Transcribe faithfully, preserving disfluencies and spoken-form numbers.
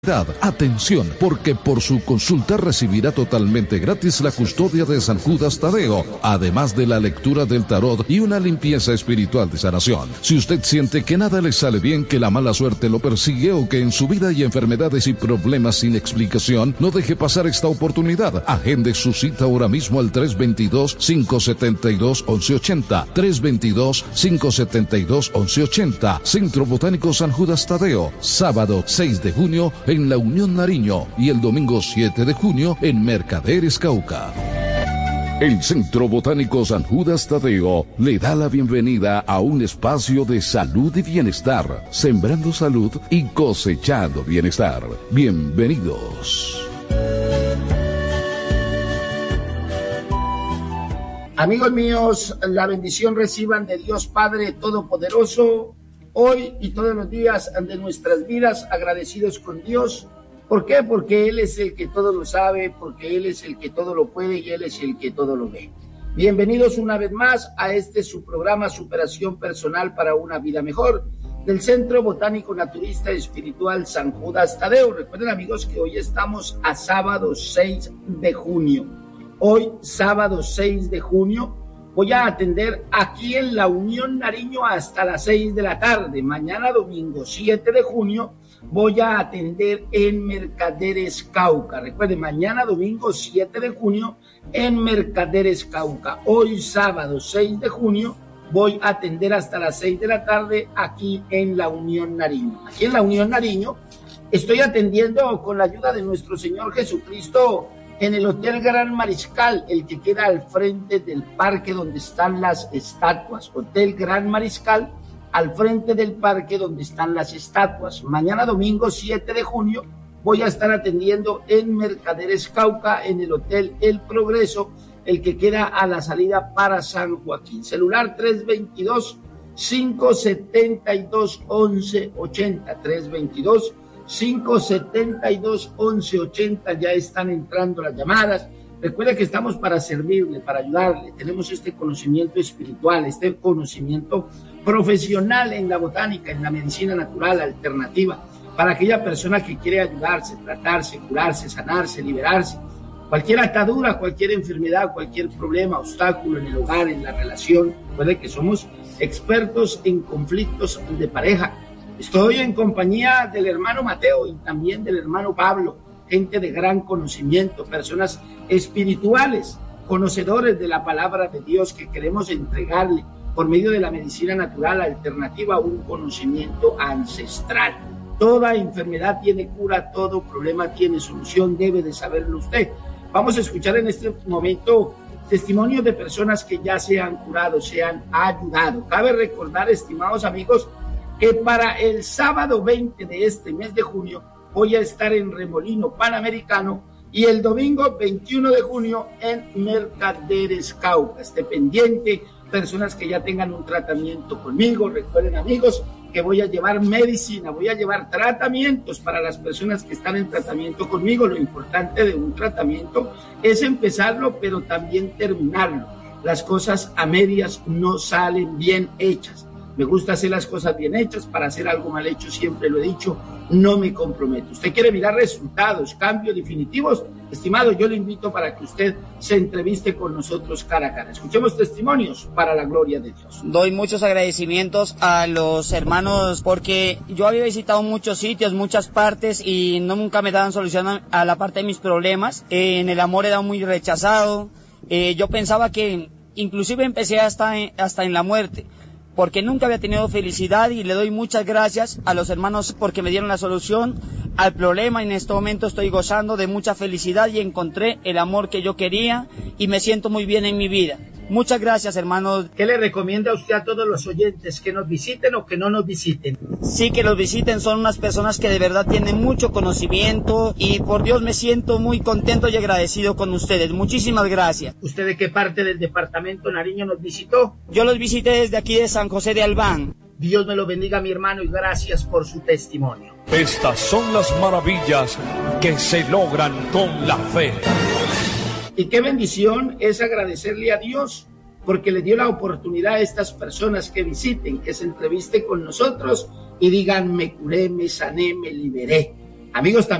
Atención, porque por su consulta recibirá totalmente gratis la custodia de San Judas Tadeo, además de la lectura del tarot y una limpieza espiritual de sanación. Si usted siente que nada le sale bien, que la mala suerte lo persigue o que en su vida hay enfermedades y problemas sin explicación, no deje pasar esta oportunidad. Agende su cita ahora mismo al tres dos dos, cinco siete dos, once ochenta, tres dos dos, cinco siete dos, once ochenta. Centro Botánico San Judas Tadeo, sábado seis de junio en La Unión Nariño y el domingo siete de junio en Mercaderes Cauca. El Centro Botánico San Judas Tadeo le da la bienvenida a un espacio de salud y bienestar, sembrando salud y cosechando bienestar. Bienvenidos. Amigos míos, la bendición reciban de Dios Padre Todopoderoso, hoy y todos los días de nuestras vidas, agradecidos con Dios. ¿Por qué? Porque Él es el que todo lo sabe, porque Él es el que todo lo puede y Él es el que todo lo ve. Bienvenidos una vez más a este su programa Superación Personal para una Vida Mejor, del Centro Botánico Naturista Espiritual San Judas Tadeo. Recuerden, amigos, que hoy estamos a sábado seis de junio. Hoy, sábado seis de junio, voy a atender aquí en La Unión Nariño hasta las seis de la tarde. Mañana, domingo siete de junio, voy a atender en Mercaderes Cauca. Recuerden, mañana, domingo siete de junio, en Mercaderes Cauca. Hoy, sábado seis de junio, voy a atender hasta las seis de la tarde aquí en La Unión Nariño. Aquí en La Unión Nariño estoy atendiendo con la ayuda de nuestro Señor Jesucristo en el Hotel Gran Mariscal, el que queda al frente del parque donde están las estatuas. Hotel Gran Mariscal, al frente del parque donde están las estatuas. Mañana domingo siete de junio voy a estar atendiendo en Mercaderes Cauca, en el Hotel El Progreso, el que queda a la salida para San Joaquín. Celular tres dos dos, cinco siete dos, once ochenta, tres dos dos, cinco siete dos, once ochenta. Ya están entrando las llamadas. Recuerde que estamos para servirle, para ayudarle. Tenemos este conocimiento espiritual, este conocimiento profesional en la botánica, en la medicina natural alternativa, para aquella persona que quiere ayudarse, tratarse, curarse, sanarse, liberarse. Cualquier atadura, cualquier enfermedad, cualquier problema, obstáculo en el hogar, en la relación. Recuerde que somos expertos en conflictos de pareja. Estoy en compañía del hermano Mateo y también del hermano Pablo, gente de gran conocimiento, personas espirituales, conocedores de la palabra de Dios, que queremos entregarle por medio de la medicina natural alternativa un conocimiento ancestral. Toda enfermedad tiene cura, todo problema tiene solución, debe de saberlo usted. Vamos a escuchar en este momento testimonios de personas que ya se han curado, se han ayudado. Cabe recordar, estimados amigos, que para el sábado veinte de este mes de junio voy a estar en Remolino Panamericano y el domingo veintiuno de junio en Mercaderes Cauca. Esté pendiente, personas que ya tengan un tratamiento conmigo. Recuerden, amigos, que voy a llevar medicina, voy a llevar tratamientos para las personas que están en tratamiento conmigo. Lo importante de un tratamiento es empezarlo, pero también terminarlo. Las cosas a medias no salen bien hechas. Me gusta hacer las cosas bien hechas. Para hacer algo mal hecho, siempre lo he dicho, no me comprometo. ¿Usted quiere mirar resultados, cambios definitivos? Estimado, yo le invito para que usted se entreviste con nosotros cara a cara. Escuchemos testimonios para la gloria de Dios. Doy muchos agradecimientos a los hermanos porque yo había visitado muchos sitios, muchas partes y no, nunca me daban solución a, a la parte de mis problemas. Eh, en el amor era muy rechazado. Eh, yo pensaba que inclusive empecé hasta en, hasta en la muerte, porque nunca había tenido felicidad, y le doy muchas gracias a los hermanos porque me dieron la solución al problema. En este momento estoy gozando de mucha felicidad y encontré el amor que yo quería y me siento muy bien en mi vida. Muchas gracias, hermanos. ¿Qué le recomienda usted a todos los oyentes? ¿Que nos visiten o que no nos visiten? Sí, que los visiten. Son unas personas que de verdad tienen mucho conocimiento y por Dios me siento muy contento y agradecido con ustedes. Muchísimas gracias. ¿Usted de qué parte del departamento Nariño nos visitó? Yo los visité desde aquí de San José de Albán. Dios me lo bendiga, mi hermano, y gracias por su testimonio. Estas son las maravillas que se logran con la fe. Y qué bendición es agradecerle a Dios porque le dio la oportunidad a estas personas que visiten, que se entrevisten con nosotros y digan: me curé, me sané, me liberé. Amigos, también